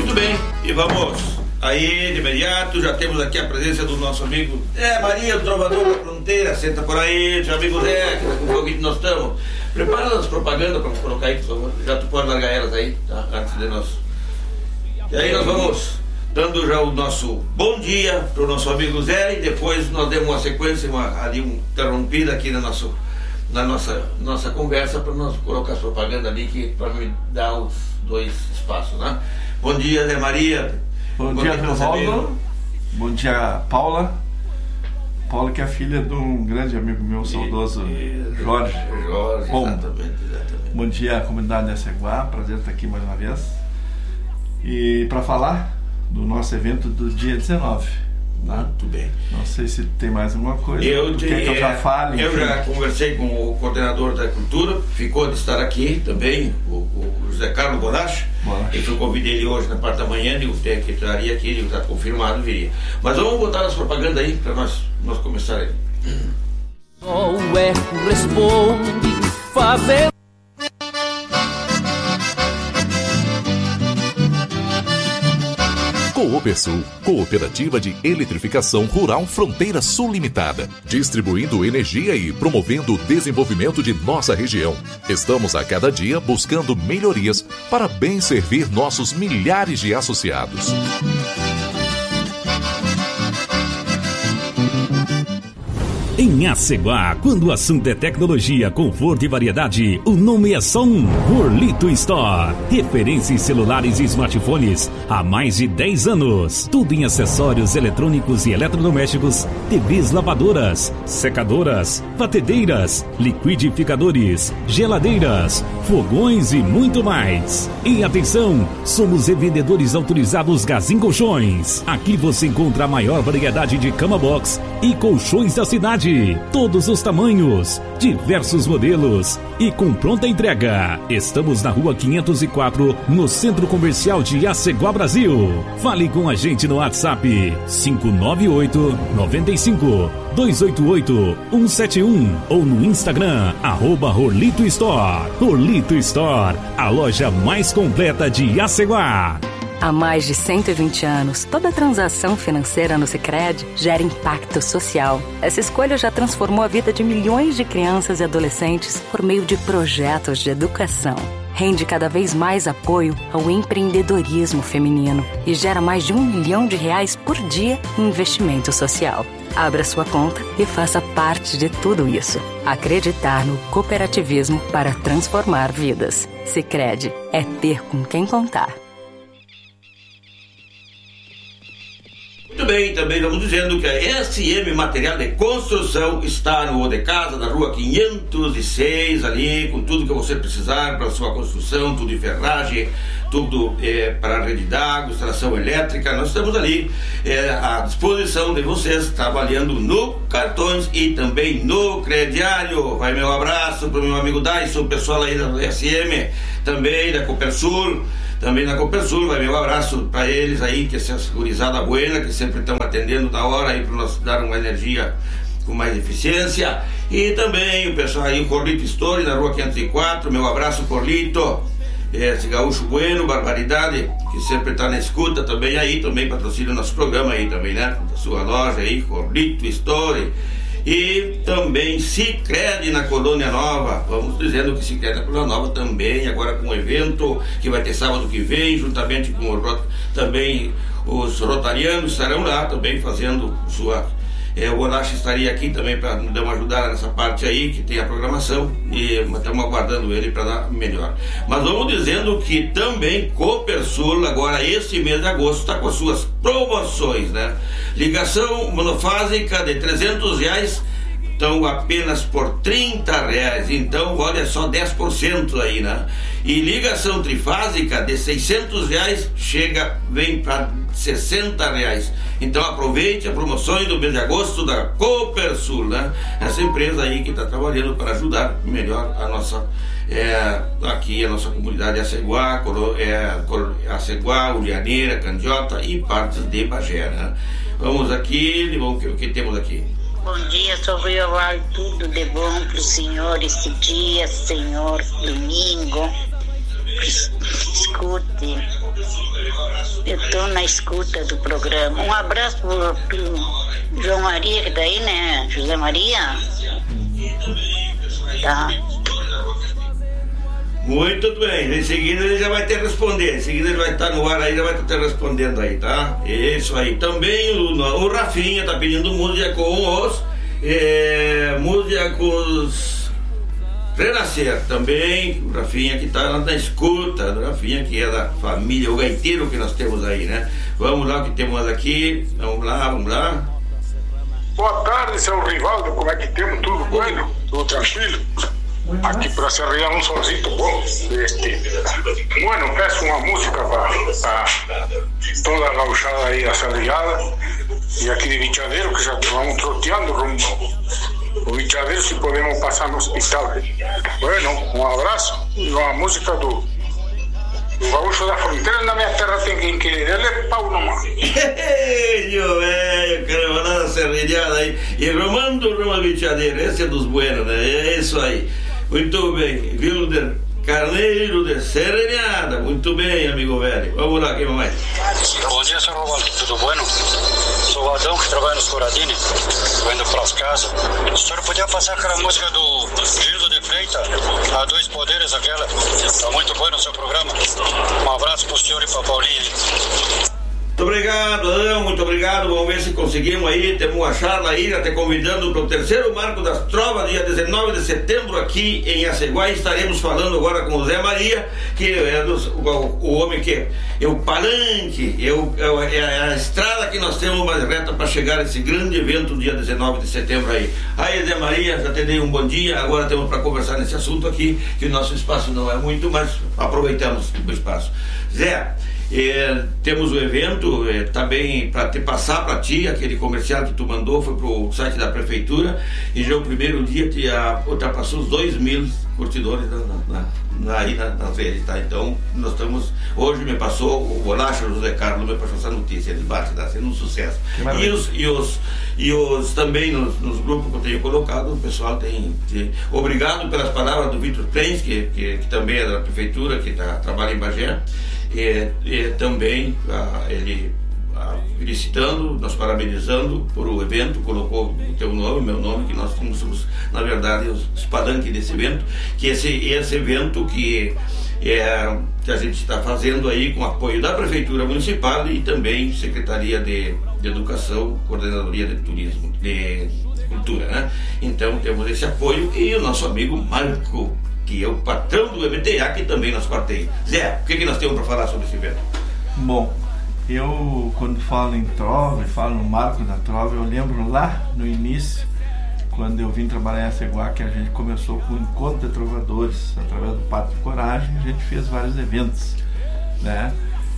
Muito bem, e vamos aí de imediato. Já temos aqui a presença do nosso amigo Maria, o trovador da fronteira. Senta por aí, seu amigo Zé, que com o que nós estamos preparando as propagandas para colocar aí, por favor. Já tu pode largar elas aí, tá? Antes de nós. E aí nós vamos dando já o nosso bom dia para o nosso amigo Zé, e depois nós demos uma sequência, interrompida aqui na nossa conversa, para nós colocar as propagandas ali, para me dar os dois espaços, né? Bom dia, Zé Maria. Bom dia, Oswaldo. Bom dia, Paula. Paula, que é filha de um grande amigo meu, saudoso Jorge. Exatamente. Bom dia, comunidade de Aceguá. Prazer estar aqui mais uma vez. E para falar do nosso evento do dia 19. Tá? Muito bem. Não sei se tem mais alguma coisa. Que eu já fale. Eu já conversei com o coordenador da cultura, ficou de estar aqui também, o José Carlos Boracha. Eu convidei ele hoje na parte da manhã, digo que estaria aqui, digo, está confirmado, viria. Mas vamos botar as propagandas aí para nós começar aí. Só o eco responde, fazendo. Coopersul, Cooperativa de Eletrificação Rural Fronteira Sul Limitada, distribuindo energia e promovendo o desenvolvimento de nossa região. Estamos a cada dia buscando melhorias para bem servir nossos milhares de associados. Em Aceguá, quando o assunto é tecnologia, conforto e variedade, o nome é só um: Horlito Store. Referência em celulares e smartphones há mais de 10 anos. Tudo em acessórios eletrônicos e eletrodomésticos, TVs lavadoras, secadoras, batedeiras, liquidificadores, geladeiras, fogões e muito mais. E atenção, somos revendedores autorizados Gazin Colchões. Aqui você encontra a maior variedade de cama box e colchões da cidade. Todos os tamanhos, diversos modelos e com pronta entrega. Estamos na rua 504, no Centro Comercial de Aceguá, Brasil. Fale com a gente no WhatsApp 598 95 288 171 ou no Instagram @Horlito Store. Horlito Store, a loja mais completa de Aceguá. Há mais de 120 anos, toda transação financeira no Sicredi gera impacto social. Essa escolha já transformou a vida de milhões de crianças e adolescentes por meio de projetos de educação. Rende cada vez mais apoio ao empreendedorismo feminino e gera mais de R$1 milhão por dia em investimento social. Abra sua conta e faça parte de tudo isso. Acreditar no cooperativismo para transformar vidas. Sicredi é ter com quem contar. Muito bem, também vamos dizendo que a SM Material de Construção está no O de Casa, na rua 506, ali, com tudo que você precisar para a sua construção, tudo de ferragem, tudo para a rede d'água, instalação elétrica. Nós estamos ali à disposição de vocês, trabalhando no cartões e também no crediário. Vai meu abraço para o meu amigo Dyson, o pessoal aí da SM, também da Copersul. Também na Copersul, vai meu abraço para eles aí, que é essa gurizada buena, que sempre estão atendendo na hora aí para nós dar uma energia com mais eficiência. E também o pessoal aí, o Corlito Store, na rua 504, meu abraço, Corlito. Esse gaúcho bueno, barbaridade, que sempre está na escuta também aí, também patrocina o nosso programa aí também, né? Da sua loja aí, Corlito Store. E também Sicredi na Colônia Nova. Vamos dizendo que Sicredi na Colônia Nova também, agora com um evento que vai ter sábado que vem, juntamente com também os rotarianos estarão lá também fazendo sua... o Boracha estaria aqui também para nos dar uma ajudada nessa parte aí, que tem a programação, e estamos aguardando ele para dar melhor. Mas vamos dizendo que também Copersul, agora esse mês de agosto, está com as suas promoções, né? Ligação monofásica de R$300, então apenas por R$30, então olha só 10% aí, né? E ligação trifásica de R$600 vem para R$60. Então aproveite as promoções do mês de agosto da Copersul, né? Essa empresa aí que está trabalhando para ajudar melhor a nossa aqui a nossa comunidade Aceguá, Aceguá, Ulianeira, Candiota e partes de Bagé, né? Vamos aqui, o que temos aqui? Bom dia, sou Rioval, tudo de bom para o senhor esse dia, senhor, domingo. sempre escute. Eu estou na escuta do programa. Um abraço pro João Maria, que tá aí, né? José Maria. Tá. Muito bem, em seguida ele já vai ter responder. Em seguida ele vai estar no ar aí, já vai estar respondendo aí, tá? Isso aí. Também o Rafinha tá pedindo música com os Renascer também. O Rafinha que tá na escuta, o Rafinha que é da família, o gaiteiro que nós temos aí, né? Vamos lá, o que temos aqui. Vamos lá. Boa tarde, seu Rivaldo, como é que temos? Tudo bueno? Tudo tranquilo? Aqui para Serrear um solcito bom. Bueno, peço uma música para toda a gauchada aí assalariada e aqui de Vichadeiro, que já vamos troteando rumbo o Vichadeiro, se podemos passar no hospital. Bueno, um abraço e uma música do gaúcho da fronteira. Na minha terra tem quem querer, ele é pau nomás. Eu quero mandar uma serrilhada aí e romando rumo a Vichadeiro, esse é dos buenos, né? É isso aí. Muito bem, Wilder Carneiro de Serrenhada. Muito bem, amigo velho. Vamos lá, quem mais? Bom dia, senhor Rovaldo. Tudo bueno? Sou o Adão, que trabalha nos Coradini, indo para as casas. O senhor podia passar aquela música do Gildo de Freitas, a Dois Poderes, aquela? Está muito bueno o seu programa. Um abraço para o senhor e para a Paulinha. Muito obrigado, Adão, muito obrigado. Vamos ver se conseguimos aí. Temos uma charla aí, até convidando para o terceiro Marco das Trovas, dia 19 de setembro, aqui em Aceguá. Estaremos falando agora com o Zé Maria, que é o homem que é o palanque, é a estrada que nós temos mais reta para chegar a esse grande evento, dia 19 de setembro aí. Aí, Zé Maria, já te dei um bom dia. Agora temos para conversar nesse assunto aqui, que o nosso espaço não é muito, mas aproveitamos o espaço. Zé, temos o evento, também para te passar para ti, aquele comercial que tu mandou, foi pro site da prefeitura, e já o primeiro dia ultrapassou os 2.000 curtidores aí nas redes, tá? Então, nós estamos, hoje me passou, o Bolacha José Carlos me passou essa notícia, ele bate, está sendo um sucesso. E os também nos grupos que eu tenho colocado, o pessoal obrigado pelas palavras do Vitor Prens, que também é da prefeitura, que trabalha em Bagé. Também ele felicitando, nos parabenizando por o evento, colocou o teu nome, meu nome, que nós somos, na verdade, os palanques desse evento, que esse evento que a gente está fazendo aí com apoio da Prefeitura Municipal e também Secretaria de Educação, Coordenadoria de Turismo, de Cultura, né? Então temos esse apoio e o nosso amigo Marco, que é o patrão do MTA, que também nos parteia. Zé, o que nós temos para falar sobre esse evento? Bom, eu quando falo em trova, falo no Marco da Trova, eu lembro lá no início, quando eu vim trabalhar em Aceguá, que a gente começou com o Encontro de Trovadores, através do Pátio de Coragem, a gente fez vários eventos, né?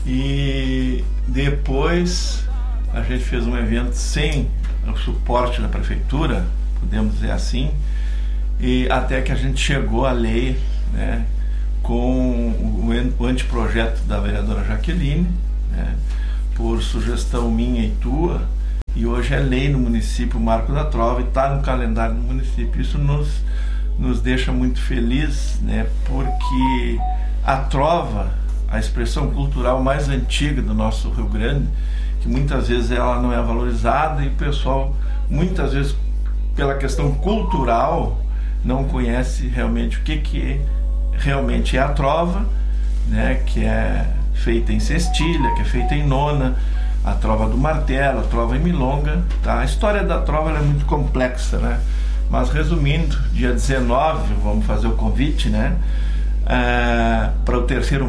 E depois a gente fez um evento sem o suporte da prefeitura, podemos dizer assim, e até que a gente chegou à lei, né, com o anteprojeto da vereadora Jaqueline, né, por sugestão minha e tua, e hoje é lei no município, o Marco da Trova, e está no calendário do município. Isso nos deixa muito felizes, né, porque a trova, a expressão cultural mais antiga do nosso Rio Grande, que muitas vezes ela não é valorizada, e o pessoal, muitas vezes, pela questão cultural, não conhece realmente o que realmente é a trova, né, que é feita em cestilha, que é feita em nona, a trova do martelo, a trova em milonga, tá? A história da trova é muito complexa, né? Mas resumindo, dia 19 vamos fazer o convite, né, para o terceira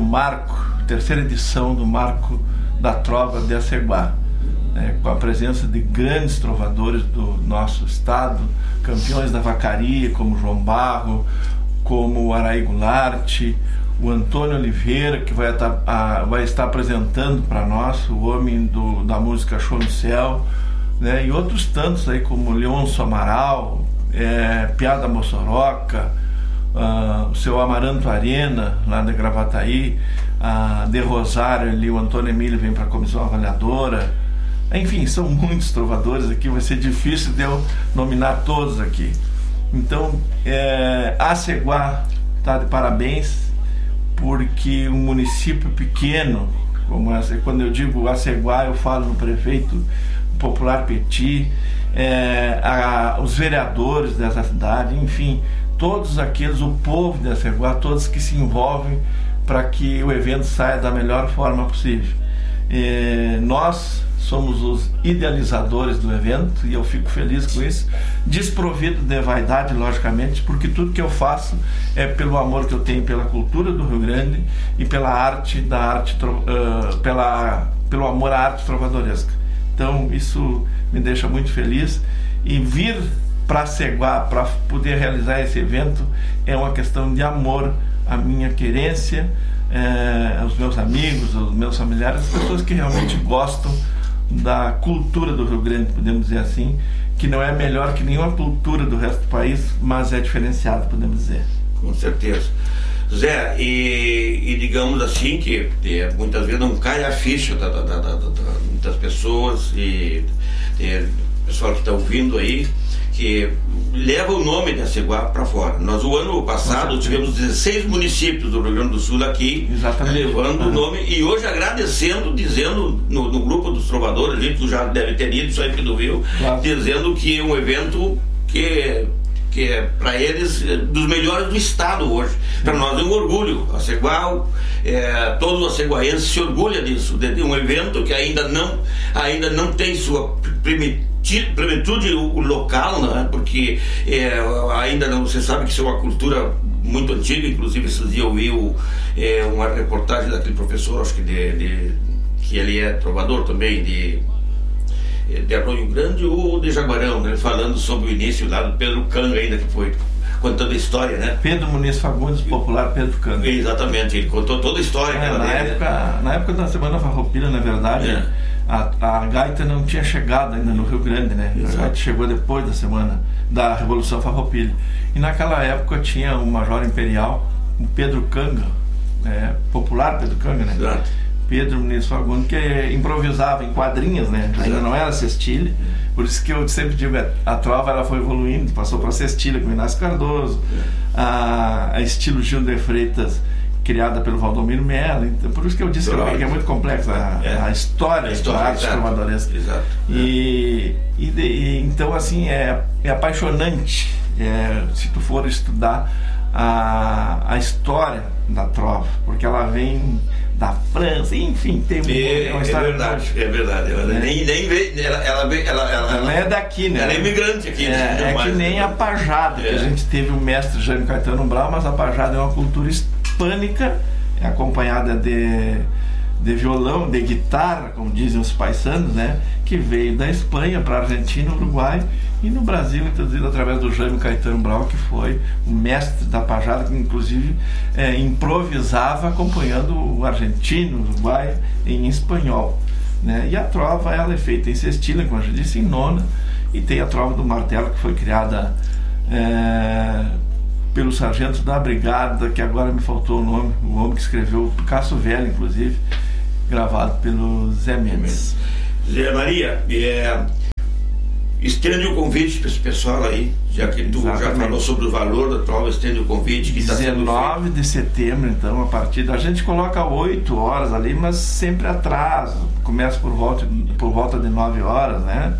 edição do Marco da Trova de Aceguá, né, com a presença de grandes trovadores do nosso estado, campeões da vacaria, como João Barro, como o Araí Goulart, o Antônio Oliveira, que vai estar apresentando para nós, o homem da música Show no Céu, né, e outros tantos aí, como Leôncio Amaral, Piada Mossoroca, o seu Amaranto Arena, lá de Gravataí, de Rosário ali, o Antônio Emílio vem para a comissão avaliadora. Enfim, são muitos trovadores aqui, vai ser difícil de eu nominar todos aqui. Então, a Aceguá está de parabéns porque um município pequeno, como essa, quando eu digo Aceguá, eu falo no prefeito Popular Petit, os vereadores dessa cidade, enfim, todos aqueles, o povo de Aceguá, todos que se envolvem para que o evento saia da melhor forma possível. Nós somos os idealizadores do evento e eu fico feliz com isso, desprovido de vaidade, logicamente, porque tudo que eu faço é pelo amor que eu tenho pela cultura do Rio Grande e pela arte pelo amor à arte trovadoresca. Então isso me deixa muito feliz, e vir para Aceguá para poder realizar esse evento é uma questão de amor à minha querência, aos meus amigos, aos meus familiares, as pessoas que realmente gostam da cultura do Rio Grande, podemos dizer assim, que não é melhor que nenhuma cultura do resto do país, mas é diferenciada, podemos dizer. Com certeza. Zé, e digamos assim que muitas vezes não cai a ficha das pessoas e pessoal que está ouvindo aí, que leva o nome de Aceguá para fora. Nós, o ano passado, tivemos 16 municípios do Rio Grande do Sul aqui, levando o nome, e hoje agradecendo, dizendo no grupo dos trovadores, a gente já deve ter ido, isso aí que do Rio, dizendo que é um evento que é para eles dos melhores do estado hoje. Para nós é um orgulho. Aceguá, todo aceguaense se orgulha disso, de um evento que ainda não tem sua plenitude local, né? Porque ainda não, você sabe que isso é uma cultura muito antiga. Inclusive esses dias eu vi uma reportagem daquele professor, acho que que ele é trovador também, de Arroio Grande ou de Jaguarão, né? Falando sobre o início lá do Pedro Canga, ainda que foi contando a história, né? Pedro Muniz Fagundes, popular Pedro Canga. Exatamente, ele contou toda a história. Na época da Semana Farroupilha, na verdade, a gaita não tinha chegado ainda no Rio Grande, né? Exato. A gaita chegou depois da Revolução Farroupilha. E naquela época tinha o Major Imperial, o Pedro Canga, popular Pedro Canga, né? Exato. Pedro Muniz Fagundes, que improvisava em quadrinhas, né? Ainda não era cestilha, por isso que eu sempre digo, a trova ela foi evoluindo, passou para cestilha com Inácio Cardoso, a estilo Gil de Freitas, criada pelo Valdomiro Mello. Então, por isso que eu disse que é muito complexa a história da arte trovadoresca. Exato. Então, assim, é apaixonante se tu for estudar a história da trova, porque ela vem da França, enfim, tem uma história. É verdade. Ela é daqui, né? Ela é imigrante aqui. Que nem a pajada, que a gente teve o mestre Jânio Caetano Brau, mas a pajada é uma cultura hispânica, acompanhada de violão, de guitarra, como dizem os paisanos, né? Que veio da Espanha para a Argentina, Uruguai e no Brasil, introduzido através do Jânio Caetano Brau, que foi o mestre da pajada, que inclusive improvisava acompanhando o argentino, o uruguai em espanhol, né? E a trova ela é feita em cestilha, como eu já disse, em nona, e tem a trova do martelo, que foi criada pelo sargento da brigada, que agora me faltou o nome, o homem que escreveu o Picasso Velho, inclusive, gravado pelo Zé Mendes. Zé Maria, estende o convite para esse pessoal aí, já que tu já falou sobre o valor da trova, estende o convite que está sendo 19 de setembro, então, a partir a gente coloca 8 horas ali, mas sempre atraso, começa por volta de 9 horas, né?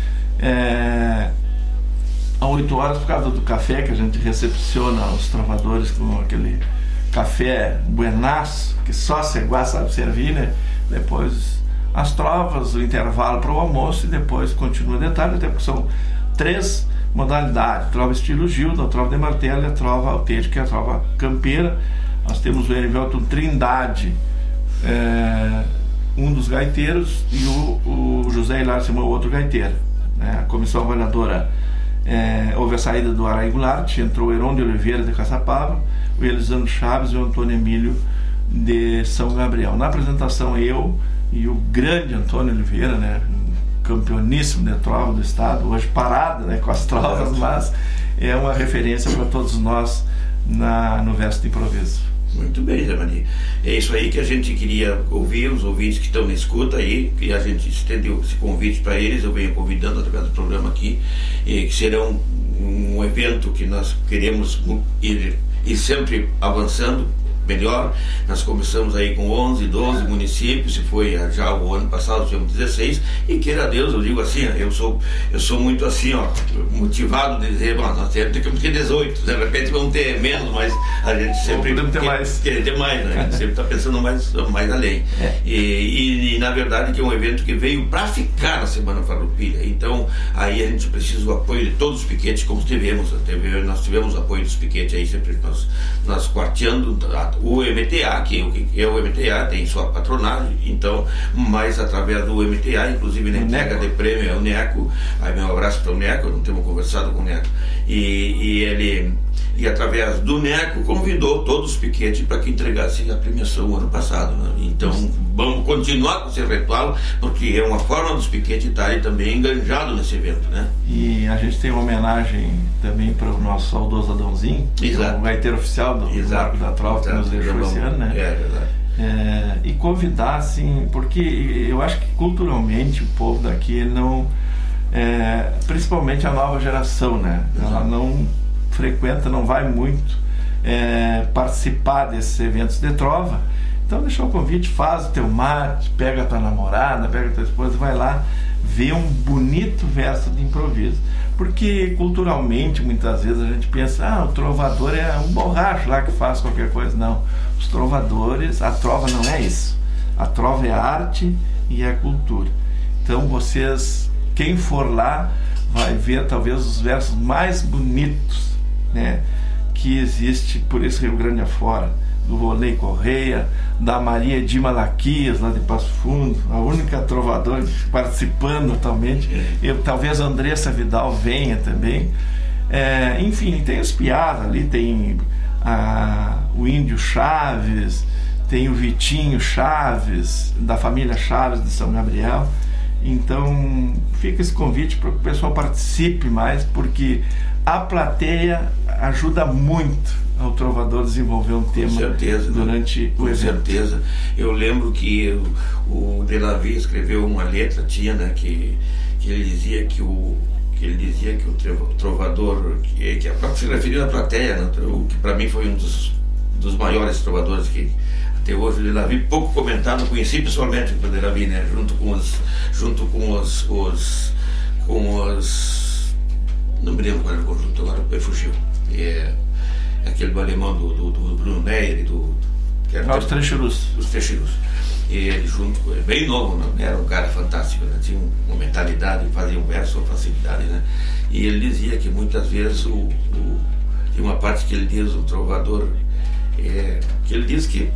A 8 horas por causa do café, que a gente recepciona os trovadores com aquele café buenaço, que só Aceguá sabe servir, né? Depois as trovas, o intervalo para o almoço e depois continua de tarde, até porque são 3 modalidades: trova estilo Gilda, a trova de martelo e a trova autêntica, que é a trova campeira. Nós temos o Erivelton Trindade, um dos gaiteiros, e o José Hilário Simão, outro gaiteiro, né? A comissão avaliadora, houve a saída do Araí Goulart, entrou o Heron de Oliveira de Caçapava, o Elisandro Chaves e o Antônio Emílio de São Gabriel. Na apresentação, eu e o grande Antônio Oliveira, né, campeoníssimo de trova do estado, hoje parado, né, com as trovas, mas é uma referência para todos nós no verso de improviso. Muito bem, Zé Maria. É isso aí que a gente queria ouvir, os ouvintes que estão na escuta aí, que a gente estendeu esse convite para eles, eu venho convidando através do programa aqui, que será um evento que nós queremos ir sempre avançando melhor. Nós começamos aí com 11, 12 municípios, e foi já o ano passado, tivemos 16, e queira Deus, eu digo assim, eu sou muito assim, motivado de dizer, nós temos que ter 18, de repente vamos ter menos, mas a gente sempre quer ter mais, né? A gente sempre está pensando mais além. E na verdade que é um evento que veio para ficar na Semana Farroupilha, então aí a gente precisa do apoio de todos os piquetes, como nós tivemos o apoio dos piquetes aí, sempre nós quarteando o MTA, que é o MTA, tem sua patronagem, então, mas através do MTA, inclusive na entrega de prêmio, é o NECO, aí meu abraço para o NECO, não temos conversado com o NECO, e através do NECO convidou todos os piquetes para que entregassem a premiação o ano passado, né? Então vamos continuar com esse ritual, porque é uma forma dos piquetes estarem também enganjados nesse evento, né? E a gente tem uma homenagem também para o nosso saudoso Adãozinho, o gaiteiro oficial do Marco da Trova, que nos deixou esse ano, né? É verdade. E convidar, assim, porque eu acho que culturalmente o povo daqui não, principalmente a nova geração, né? Ela não frequenta, não vai muito participar desses eventos de trova. Então deixa o convite, faz o teu mate, pega a tua namorada, pega a tua esposa, vai lá ver um bonito verso de improviso. Porque culturalmente muitas vezes a gente pensa, o trovador é um borracho lá que faz qualquer coisa. Não, os trovadores, a trova não é isso. A trova é arte e é cultura. Então vocês, quem for lá, vai ver talvez os versos mais bonitos, né, que existe por esse Rio Grande afora, do Volney Correia, da Maria de Malaquias, lá de Passo Fundo, a única trovadora participando atualmente, talvez a Andressa Vidal venha também. Enfim, tem os piás ali, tem o Índio Chaves, tem o Vitinho Chaves, da família Chaves de São Gabriel. Então fica esse convite para que o pessoal participe mais, porque a plateia ajuda muito ao trovador desenvolver um tema durante o evento. Com certeza. Eu lembro que o Delavi escreveu uma letra, que ele dizia que o trovador, que se referia à plateia, né, que para mim foi um dos maiores trovadores que até hoje o Delavi, pouco comentado, conheci pessoalmente o Delavi, né, junto com os não me lembro qual era o conjunto, agora fugiu. Aquele do alemão do Bruno Neyer, os Trechirus. Os Trechirus. E ele junto, bem novo, né? Era um cara fantástico, né? Tinha uma mentalidade, fazia um verso, uma facilidade, né? E ele dizia que muitas vezes tem uma parte que ele diz, o trovador, que ele diz que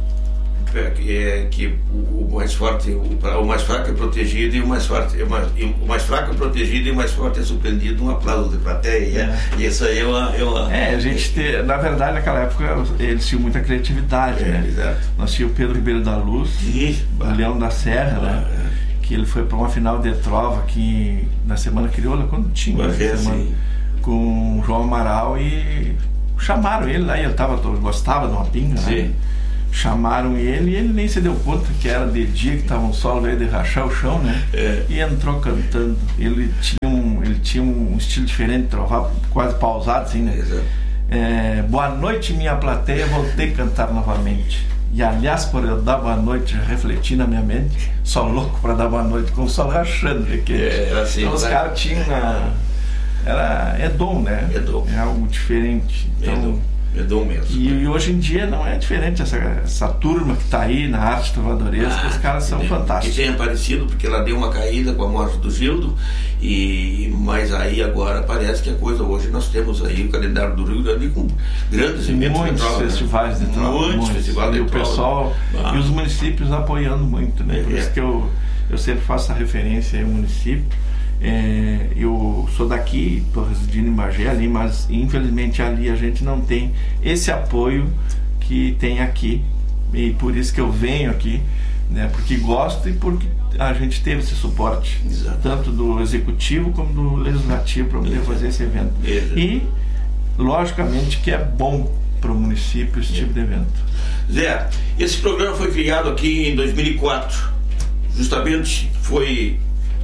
o mais forte, o mais fraco é protegido, e o mais fraco é protegido e o mais forte é surpreendido. Um aplauso de plateia. E isso aí é uma... a gente na verdade naquela época eles tinham muita criatividade, né? Exato. Nós tínhamos o Pedro Ribeiro da Luz, o Leão da Serra, né? Que ele foi para uma final de trova aqui na Semana Crioula, quando tinha com o João Amaral, e chamaram ele lá, e ele gostava de uma pinga, né? Chamaram ele e ele nem se deu conta que era de dia, que estava um solo velho de rachar o chão, né? E entrou cantando. Ele tinha um estilo diferente de trovar, quase pausado assim, né? Boa noite, minha plateia, voltei a cantar novamente. E aliás, por eu dar boa noite, já refleti na minha mente, só louco para dar boa noite, com o sol rachando. Assim, então os caras tinham é dom, né? É dom. É algo diferente. Então, é dom mesmo. E hoje em dia não é diferente essa turma que está aí na arte trovadoresca, os caras são fantásticos. Que tem aparecido, porque ela deu uma caída com a morte do Gildo, mas aí agora parece que a coisa, hoje nós temos aí o calendário do Rio Grande com grandes eventos, muitos festivais de trova, muitos festivais de trova. E o pessoal e os municípios apoiando muito, né? Por isso que eu sempre faço a referência ao município. Eu sou daqui, estou residindo em Bagé ali, mas infelizmente ali a gente não tem esse apoio que tem aqui, e por isso que eu venho aqui, né, porque gosto e porque a gente teve esse suporte, tanto do executivo como do legislativo, para poder fazer esse evento. E logicamente que é bom para o município esse tipo de evento. Zé, esse programa foi criado aqui em 2004, justamente foi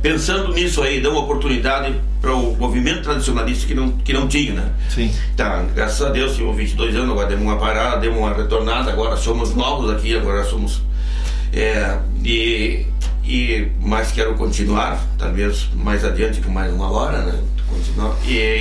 pensando nisso aí, dão oportunidade para o movimento tradicionalista que não tinha, né? Sim. Tá, graças a Deus, tive 22 anos, agora demos uma parada, demos uma retornada, agora somos novos aqui, agora somos... mas quero continuar, talvez mais adiante, com mais uma hora, né? Continuar.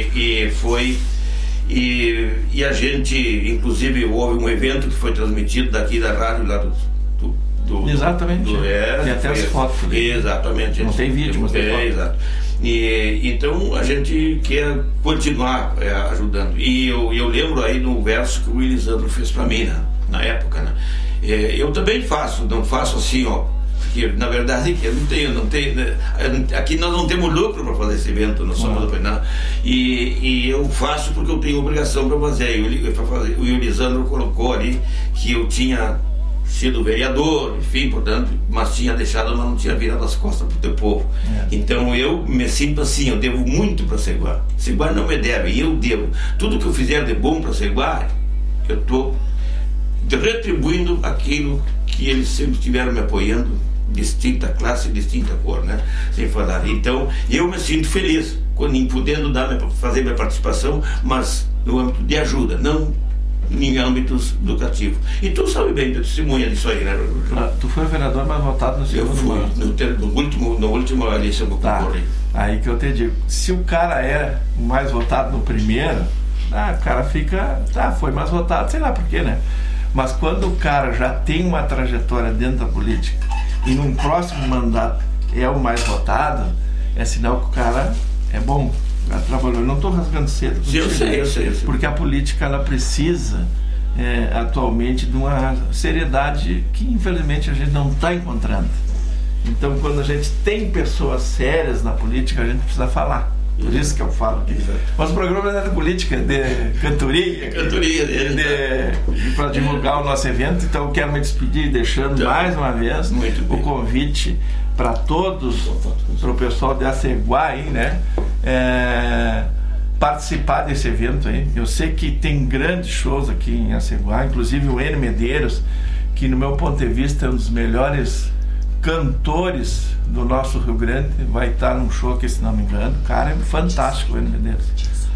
E a gente, inclusive, houve um evento que foi transmitido daqui da rádio, lá do exatamente. Tem até as fotos. Exatamente. Não tem vídeo, mas tem foto. Exato. Então a gente quer continuar ajudando. E eu lembro aí no verso que o Elisandro fez para mim, né? Na época, né? Eu também não faço assim, ó. Porque na verdade eu não tenho, né? Aqui nós não temos lucro para fazer esse evento, nós somos apenas. E eu faço porque eu tenho obrigação para fazer. O Elisandro colocou ali que eu tinha sido vereador, enfim, portanto, mas tinha deixado, mas não tinha virado as costas para o teu povo. Então eu me sinto assim, eu devo muito para Ceguá. Ceguá não me deve, eu devo. Tudo que eu fizer de bom para Ceguá, eu estou retribuindo aquilo que eles sempre estiveram me apoiando, distinta classe, distinta cor, né? Sem falar. Então eu me sinto feliz quando podendo fazer minha participação, mas no âmbito de ajuda, não em âmbitos educativos. E tu sabe bem, tu testemunha disso aí, né? Tu foi o vereador mais votado no segundo mandato. No último eleição que eu concorri. Aí que eu te digo, se o cara é o mais votado no primeiro, o cara fica, foi mais votado, sei lá por quê, né? Mas quando o cara já tem uma trajetória dentro da política e num próximo mandato é o mais votado, é sinal que o cara é bom. Trabalhou. Eu não estou rasgando cedo. Eu sei. Porque a política ela precisa atualmente de uma seriedade que infelizmente a gente não está encontrando. Então quando a gente tem pessoas sérias na política, a gente precisa falar. Por isso que eu falo aqui. Mas o programa não é de política, de cantoria. Para divulgar o nosso evento. Então eu quero me despedir deixando mais uma vez o convite para todos, para o pessoal de Aceguá aí, né? Participar desse evento aí. Eu sei que tem grandes shows aqui em Aceguá, inclusive o N. Medeiros, que no meu ponto de vista é um dos melhores cantores do nosso Rio Grande, vai estar num show aqui, se não me engano. Cara, é fantástico o N. Medeiros.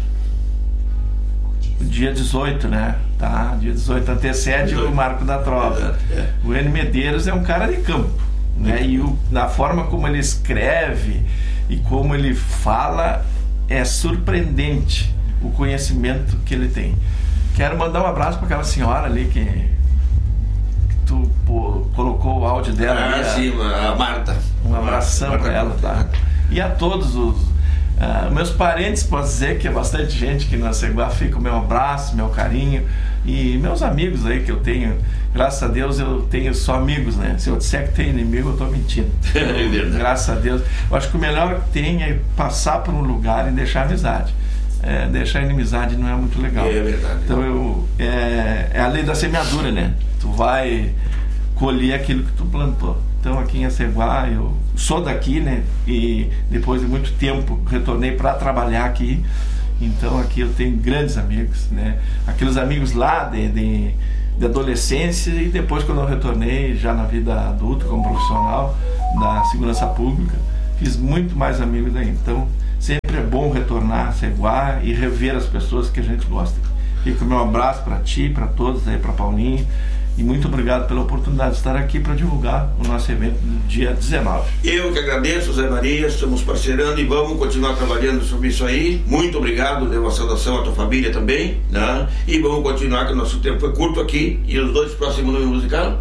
O dia 18, né? Tá, dia 18 antecede o Marco da Trova. O N. Medeiros é um cara de campo, né? E na forma como ele escreve e como ele fala, é surpreendente o conhecimento que ele tem. Quero mandar um abraço para aquela senhora ali que tu colocou o áudio dela ali, sim, a Marta. Um abração para ela, tá? E a todos os meus parentes, posso dizer que é bastante gente que na Ceguá, fica o meu abraço, meu carinho, e meus amigos aí que eu tenho. Graças a Deus eu tenho só amigos, né? Se eu disser que tenho inimigo, eu tô mentindo. Então, graças a Deus. Eu acho que o melhor que tem é passar por um lugar e deixar amizade. Deixar inimizade não é muito legal. É verdade. Então é a lei da semeadura, né? Tu vai colher aquilo que tu plantou. Então aqui em Aceguá, eu sou daqui, né? E depois de muito tempo retornei para trabalhar aqui. Então aqui eu tenho grandes amigos, né? Aqueles amigos lá de adolescência, e depois quando eu retornei já na vida adulta como profissional da segurança pública, fiz muito mais amigos aí. Então sempre é bom retornar a Ceguá e rever as pessoas que a gente gosta. Fica o meu abraço para ti, para todos aí, para Paulinho, e muito obrigado pela oportunidade de estar aqui para divulgar o nosso evento no dia 19. Eu que agradeço, Zé Maria, estamos parceirando e vamos continuar trabalhando sobre isso aí. Muito obrigado, devo uma saudação à tua família também, né? E vamos continuar, que o nosso tempo foi curto aqui. E os dois próximos nomes musicais?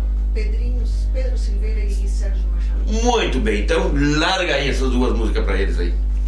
Pedro Silveira e Sérgio Machado. Muito bem, então larga aí essas duas músicas para eles aí.